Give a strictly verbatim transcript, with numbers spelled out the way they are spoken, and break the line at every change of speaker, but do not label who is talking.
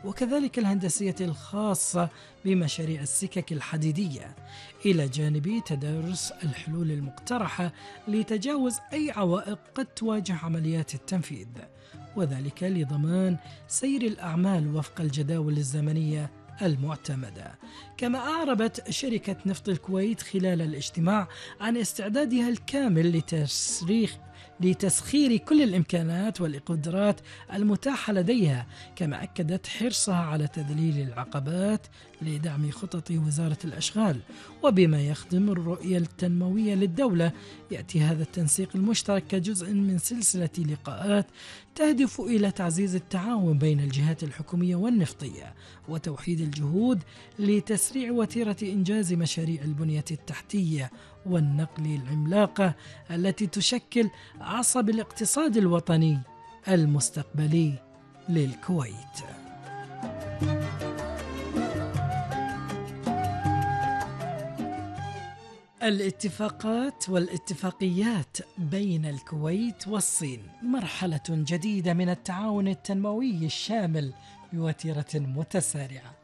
وكذلك الهندسية الخاصة بمشاريع السكك الحديدية، إلى جانب تدارس الحلول المقترحة لتجاوز أي عوائق قد تواجه عمليات التنفيذ، وذلك لضمان سير الأعمال وفق الجداول الزمنية المعتمدة. كما أعربت شركة نفط الكويت خلال الاجتماع عن استعدادها الكامل لتسريخ لتسخير كل الإمكانات والقدرات المتاحة لديها، كما أكدت حرصها على تذليل العقبات لدعم خطط وزارة الأشغال. وبما يخدم الرؤية التنموية للدولة، يأتي هذا التنسيق المشترك كجزء من سلسلة لقاءات تهدف إلى تعزيز التعاون بين الجهات الحكومية والنفطية وتوحيد الجهود لتسريع وتيرة إنجاز مشاريع البنية التحتية والنقل العملاقة التي تشكل عصب الاقتصاد الوطني المستقبلي للكويت. الاتفاقات والاتفاقيات بين الكويت والصين مرحلة جديدة من التعاون التنموي الشامل بوتيرة متسارعة،